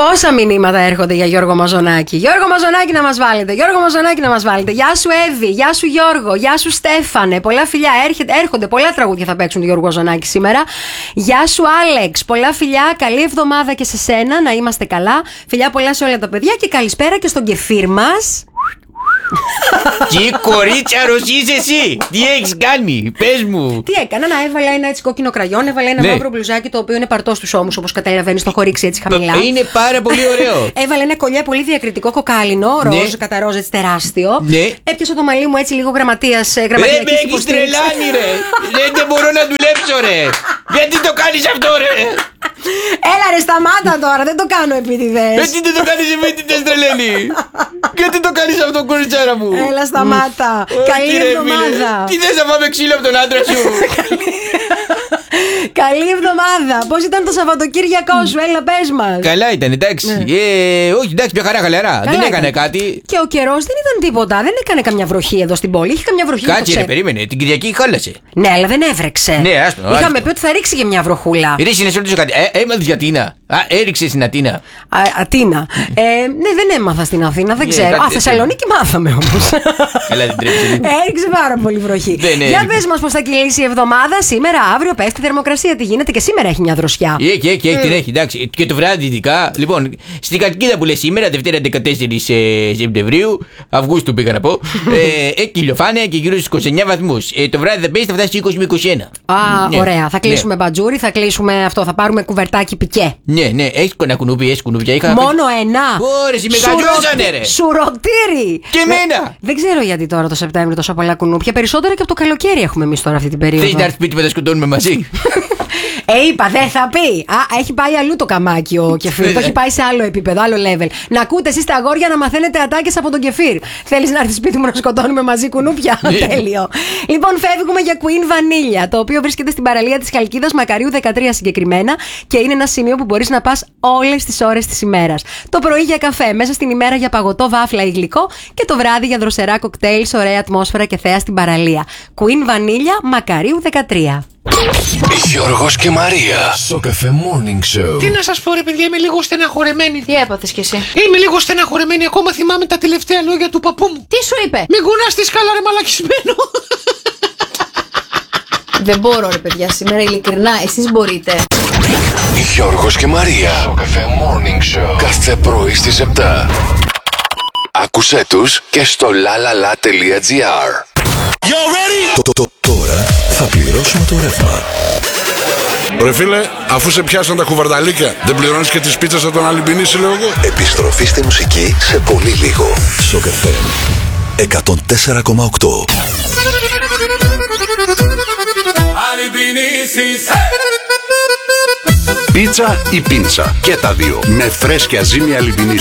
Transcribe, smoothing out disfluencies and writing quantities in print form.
Πόσα μηνύματα έρχονται για Γιώργο Μαζονάκη. Γιώργο Μαζονάκη να μας βάλετε. Γιώργο Μαζονάκη να μας βάλετε. Γεια σου Εύη, γεια σου Γιώργο, γεια σου Στέφανε. Πολλά φιλιά. Έρχονται πολλά τραγούδια θα παίξουν του Γιώργου Μαζονάκη σήμερα. Γεια σου Άλεξ. Πολλά φιλιά. Καλή εβδομάδα και σε σένα. Να είμαστε καλά. Φιλιά πολλά σε όλα τα παιδιά και καλησπέρα και στον κεφίρ μας. Τι κορίτσαρος είσαι εσύ! Τι έχεις κάνει, πες μου! Τι έκανα, να έβαλα ένα έτσι κόκκινο κραγιόν, έβαλα ένα μαύρο μπλουζάκι το οποίο είναι παρτό στους ώμους, όπως καταλαβαίνεις, το έχω ρίξει έτσι χαμηλά. Είναι πάρα πολύ ωραίο. Έβαλα ένα κολλιέ πολύ διακριτικό κοκάλινο, ροζ, κατά ροζ, έτσι τεράστιο. Ναι. Έπιασα το μαλλί μου έτσι λίγο γραμματείας. Με έχεις τρελάνει, ρε! Δεν μπορώ να δουλέψω, ρε! Γιατί το κάνεις αυτό, ρε! Έλα, ρε, σταμάτα τώρα, δεν το κάνω επίτηδες. Γιατί δεν το κάνεις επίτηδες, τρελαίνει! Γιατί το κάνεις αυτό, κοριτσάρα μου! Έλα, σταμάτα. Καλή εβδομάδα. Τι θες να πάμε ξύλο από τον άντρα σου! Καλή εβδομάδα. Πώς ήταν το Σαββατοκύριακό σου, έλα, πες μας. Καλά ήταν, εντάξει. Όχι, εντάξει, μια χαρά χαλαρά. Δεν έκανε κάτι. Και ο καιρός δεν ήταν τίποτα. Δεν έκανε καμιά βροχή εδώ στην πόλη. Είχε καμιά βροχή. Κάτσε, ρε, περίμενε. Την Κυριακή χάλασε. Ναι, αλλά δεν έβρεξε. Ναι, άστο. Είχαμε πει ότι θα ρίξει και μια βροχούλα. Ρίξει να σε ρωτήσω κάτι. Έμαθες για Αθήνα. Έριξε στην Αθήνα. Αθήνα. Ναι, δεν έμαθα στην Αθήνα, δεν ξέρω. Θεσσαλονίκη μάθαμε όμως. Καλά, δεν τρέψει. Έριξε πάρα πολύ βροχή. Για πες μας πώς θα κυλήσει η εβδομάδα. Σήμερα, αύριο, πέφτει η θερμοκρασία. Τι γίνεται και σήμερα έχει μια δροσιά. Έχει, την έχει, εντάξει. Και το βράδυ ειδικά. Λοιπόν, στην κατοικίδα που λέει σήμερα, Δευτέρα 14 Σεπτεμβρίου, Αυγούστου πήγα να πω, έχει ηλιοφάνεια και γύρω στους 29 βαθμούς. Το βράδυ θα πέσει, θα φτάσει 20 με 21. Ωραία. Θα κλείσουμε μπατζούρι, θα κλείσουμε αυτό, θα πάρουμε κουβερτάκι πικέ. Ναι, έχει ένα κουνούπι, έχει κουνούπια. Μόνο ένα. Ωρε, η μεγαλώσανε, ρε. Σουρωτήρι. Και εμένα. Δεν ξέρω γιατί τώρα το Σεπτέμβριο τόσο πολλά κουνούπια. Περισσότερα και από το καλοκαίρι έχουμε εμείς τώρα αυτή την περίοδο. Θες να έρθει σπίτι που θα σκοτώνουμε μαζί. Είπα, δεν θα πει. Έχει πάει αλλού το καμάκι ο κεφίρ. Το έχει πάει σε άλλο επίπεδο, άλλο level. Να ακούτε εσείς τα αγόρια να μαθαίνετε ατάκες από τον κεφίρ. Θέλεις να έρθει σπίτι μου να σκοτώνουμε μαζί κουνούπια? Τέλειο. Λοιπόν, φεύγουμε για Queen Vanilla, το οποίο βρίσκεται στην παραλία της Χαλκίδας, Μακαρίου 13 συγκεκριμένα, και είναι ένα σημείο που μπορείς να πας όλες τις ώρες της ημέρας. Το πρωί για καφέ, μέσα στην ημέρα για παγωτό, βάφλα ή γλυκό, και το βράδυ για δροσερά κοκτέιλ, ωραία ατμόσφαιρα και θέα στην παραλία. Queen Vanilla, Μακαρίου 13. Γιώργος και Μαρία. Σοκαφέ Morning Show. Τι να σας πω, ρε παιδιά, είμαι λίγο στεναχωρεμένη. Τι έπαθες κι εσύ? Είμαι λίγο στεναχωρεμένη, ακόμα θυμάμαι τα τελευταία λόγια του παππού μου. Τι σου είπε? Μην κουνάς τη σκάλα, ρε μαλακισμένο. Δεν μπορώ, ρε παιδιά, σήμερα ειλικρινά, εσείς μπορείτε. Γιώργος και Μαρία. Σοκαφέ Morning Show. Κάθε πρωί στις 7. Άκουσέ τους και στο lalala.gr. Τώρα θα πληρώσουμε το ρεύμα. Ρε φίλε, αφού σε πιάσαν τα κουβαρδαλίκια, δεν πληρώνεις και τις πίτσες από τον Αλυμπινίση, λέω εγώ. Επιστροφή στη μουσική σε πολύ λίγο. Σοκαφέ 104,8. Πίτσα ή πίντσα, και τα δύο, με φρέσκια ζύμη Αλυμπινίση.